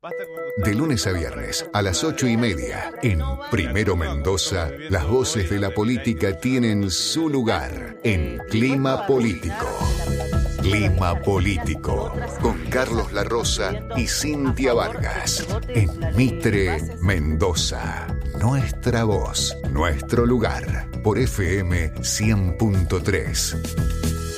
De lunes a viernes a las 8:30 en Primero Mendoza, las voces de la política tienen su lugar en Clima Político. Clima Político, con Carlos La Rosa y Cintia Vargas, en Mitre, Mendoza. Nuestra voz, nuestro lugar, por FM 100.3.